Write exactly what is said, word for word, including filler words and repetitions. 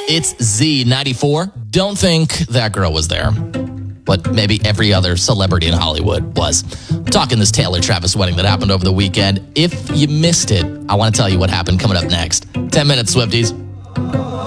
It's Z ninety-four. Don't think that girl was there, but maybe every other celebrity in Hollywood was. I'm talking this Taylor Travis wedding that happened over the weekend. If you missed it, I want to tell you what happened coming up next. ten minutes, Swifties.